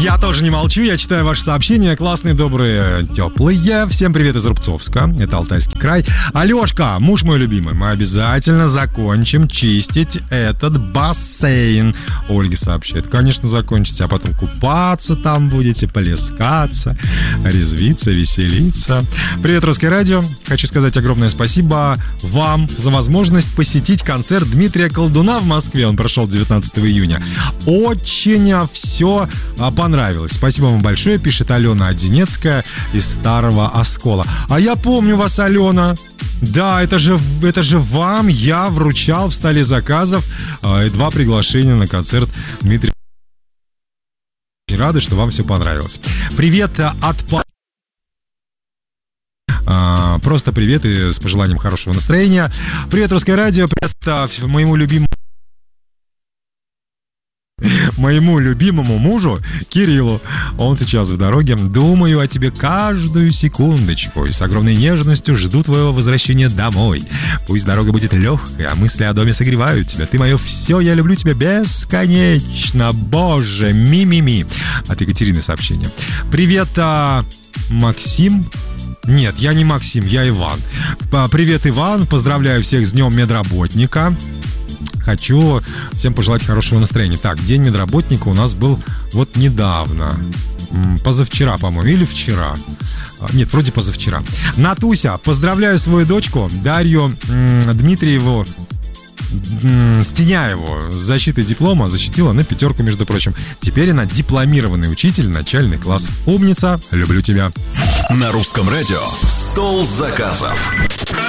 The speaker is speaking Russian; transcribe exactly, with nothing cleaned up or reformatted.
Я тоже не молчу, я читаю ваши сообщения. Классные, добрые, теплые. Всем привет из Рубцовска, это Алтайский край. Алешка, муж мой любимый, мы обязательно закончим чистить этот бассейн. Ольга сообщает, конечно, закончите, а потом купаться там будете, плескаться, резвиться, веселиться. Привет, Русское радио. Хочу сказать огромное спасибо вам за возможность посетить концерт Дмитрия Колдуна в Москве. Он прошел девятнадцатого июня. Очень все понравилось. Спасибо вам большое, пишет Алена Одинецкая из Старого Оскола. А я помню вас, Алена. Да, это же, это же вам я вручал в столе заказов э, два приглашения на концерт Дмитрия. Очень рада, что вам все понравилось. Привет от... А, просто привет и с пожеланием хорошего настроения. Привет, Русское радио. Привет а, моему любимому Моему любимому мужу Кириллу. Он сейчас в дороге. Думаю о тебе каждую секундочку и с огромной нежностью жду твоего возвращения домой. Пусть дорога будет легкой, а мысли о доме согревают тебя. Ты мое все, я люблю тебя бесконечно. Боже, ми-ми-ми. От Екатерины сообщение. Привет, а, Максим. Нет, я не Максим, я Иван. Привет, Иван. Поздравляю всех с Днем медработника. Хочу всем пожелать хорошего настроения. Так, День медработника у нас был вот недавно. Позавчера, по-моему, или вчера. Нет, вроде позавчера. Натуся, поздравляю свою дочку Дарью Дмитриеву Стеняеву с защитой диплома. Защитила на пятерку, между прочим. Теперь она дипломированный учитель, начальный класс. Умница, люблю тебя. На Русском радио «Стол заказов».